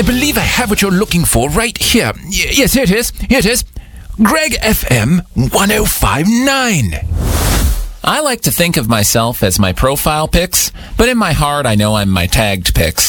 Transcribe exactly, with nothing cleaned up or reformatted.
I believe I have what you're looking for right here. Y- yes, here it is. Here it is. Greg F M one oh five point nine. I like to think of myself as my profile pics, but in my heart I know I'm my tagged pics.